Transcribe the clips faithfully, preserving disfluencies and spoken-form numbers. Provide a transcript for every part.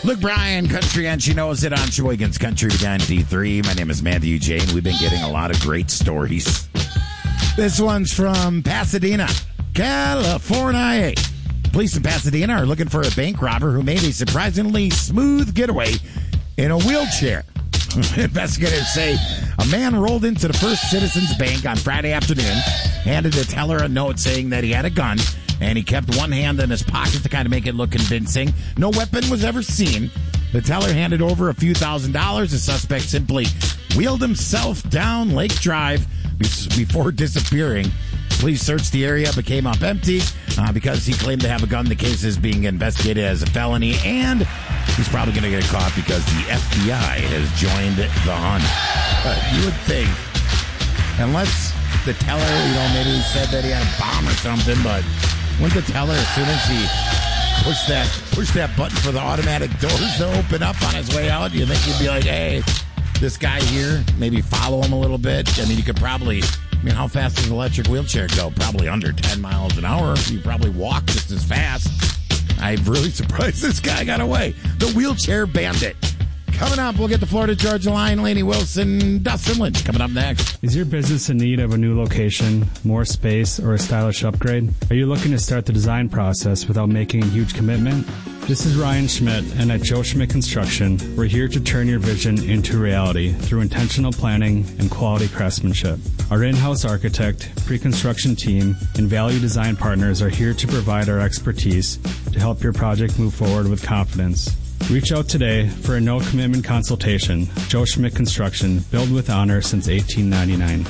Luke Bryan, Country, and she knows it on Sheboygan's Country ninety three. My name is Matthew Jane. We've been getting a lot of great stories. This one's from Pasadena, California. Police in Pasadena are looking for a bank robber who made a surprisingly smooth getaway in a wheelchair. Investigators say a man rolled into the First Citizens Bank on Friday afternoon, handed the teller a note saying that he had a gun, and he kept one hand in his pocket to kind of make it look convincing. No weapon was ever seen. The teller handed over a few thousand dollars. The suspect simply wheeled himself down Lake Drive before disappearing. Police searched the area, but came up empty uh, because he claimed to have a gun. The case is being investigated as a felony, and he's probably going to get caught because the F B I has joined the hunt. Uh, you would think, unless the teller, you know, maybe he said that he had a bomb or something, but wouldn't the teller, as soon as he pushed that pushed that button for the automatic doors to open up on his way out, you think he'd be like, hey, this guy here, maybe follow him a little bit? I mean, you could probably... I mean, how fast does an electric wheelchair go? Probably under ten miles an hour. You probably walk just as fast. I'm really surprised this guy got away. The wheelchair bandit. Coming up, we'll get the Florida Georgia line. Lainey Wilson, Dustin Lynch coming up next. Is your business in need of a new location, more space, or a stylish upgrade? Are you looking to start the design process without making a huge commitment? This is Ryan Schmidt, and at Joe Schmidt Construction, we're here to turn your vision into reality through intentional planning and quality craftsmanship. Our in-house architect, pre-construction team, and value design partners are here to provide our expertise to help your project move forward with confidence. Reach out today for a no-commitment consultation. Joe Schmidt Construction, built with honor since eighteen ninety-nine.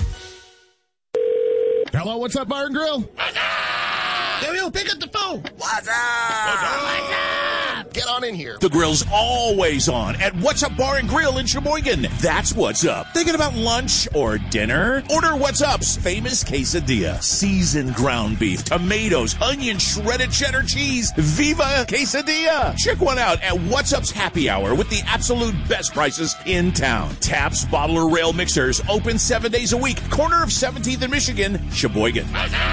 Hello, what's up, Bar and Grill? What's up? Yo, yo, pick up the phone. What's up? What's up? What's up? Get on in here. The grill's always on at What's Up Bar and Grill in Sheboygan. That's what's up. Thinking about lunch or dinner? Order What's Up's famous quesadilla. Seasoned ground beef, tomatoes, onion, shredded cheddar cheese. Viva Quesadilla. Check one out at What's Up's Happy Hour with the absolute best prices in town. Taps Bottle or Rail Mixers open seven days a week. Corner of seventeenth and Michigan, Sheboygan.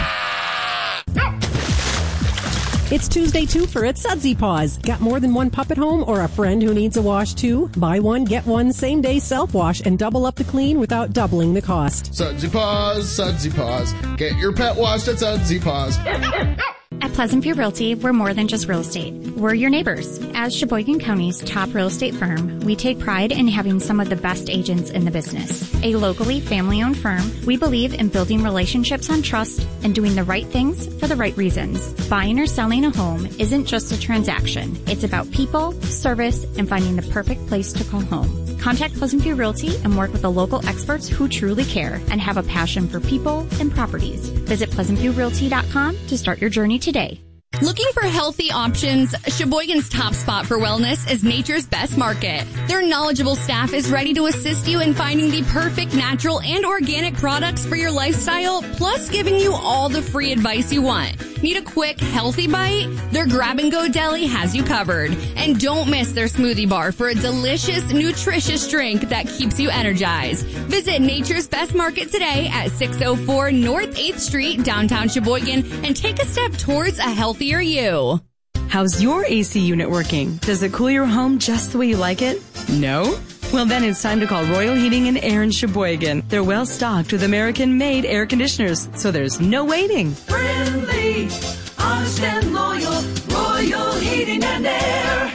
It's Tuesday twofer at Sudsy Paws. Got more than one pup at home or a friend who needs a wash too? Buy one, get one same-day self-wash and double up the clean without doubling the cost. Sudsy Paws, Sudsy Paws. Get your pet washed at Sudsy Paws. At Pleasant View Realty, we're more than just real estate. We're your neighbors. As Sheboygan County's top real estate firm, we take pride in having some of the best agents in the business. A locally family-owned firm, we believe in building relationships on trust and doing the right things for the right reasons. Buying or selling a home isn't just a transaction. It's about people, service, and finding the perfect place to call home. Contact Pleasant View Realty and work with the local experts who truly care and have a passion for people and properties. Visit pleasant view realty dot com to start your journey today. Looking for healthy options? Sheboygan's top spot for wellness is Nature's Best Market. Their knowledgeable staff is ready to assist you in finding the perfect natural and organic products for your lifestyle, plus giving you all the free advice you want. Need a quick, healthy bite? Their grab-and-go deli has you covered. And don't miss their smoothie bar for a delicious, nutritious drink that keeps you energized. Visit Nature's Best Market today at six oh four North eighth Street, downtown Sheboygan, and take a step towards a healthier you. How's your A C unit working? Does it cool your home just the way you like it? No? Well, then it's time to call Royal Heating and Air in Sheboygan. They're well stocked with American-made air conditioners, so there's no waiting. Friendly, honest and loyal, Royal Heating and Air.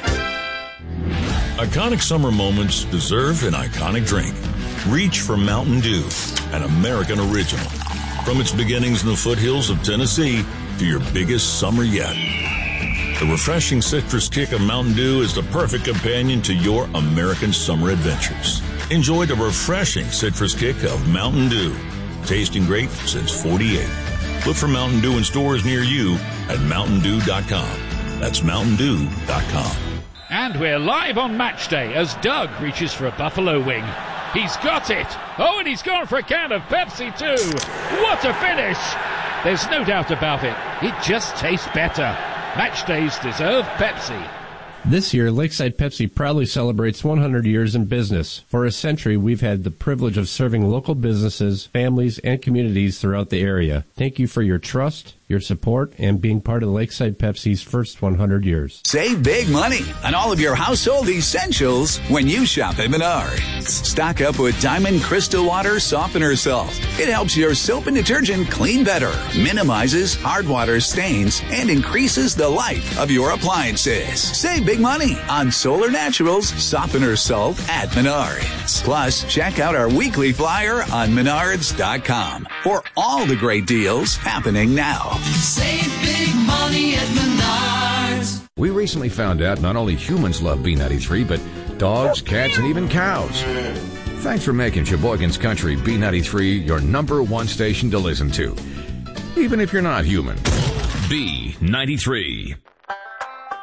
Iconic summer moments deserve an iconic drink. Reach for Mountain Dew, an American original. From its beginnings in the foothills of Tennessee to your biggest summer yet. The refreshing citrus kick of Mountain Dew is the perfect companion to your American summer adventures. Enjoy the refreshing citrus kick of Mountain Dew. Tasting great since forty-eight. Look for Mountain Dew in stores near you at mountain dew dot com. That's mountain dew dot com. And we're live on match day as Doug reaches for a buffalo wing. He's got it. Oh, and he's gone for a can of Pepsi too. What a finish. There's no doubt about it. It just tastes better. Match days deserve Pepsi. This year, Lakeside Pepsi proudly celebrates one hundred years in business. For a century, we've had the privilege of serving local businesses, families, and communities throughout the area. Thank you for your trust, your support, and being part of Lakeside Pepsi's first one hundred years. Save big money on all of your household essentials when you shop at Menards. Stock up with Diamond Crystal Water Softener Salt. It helps your soap and detergent clean better, minimizes hard water stains, and increases the life of your appliances. Save big money on Solar Naturals Softener Salt at Menards. Plus, check out our weekly flyer on menards dot com for all the great deals happening now. Save big money at Menards. We recently found out not only humans love B ninety-three, but dogs, cats, and even cows. Thanks for making Sheboygan's Country B ninety-three your number one station to listen to, even if you're not human. B ninety-three.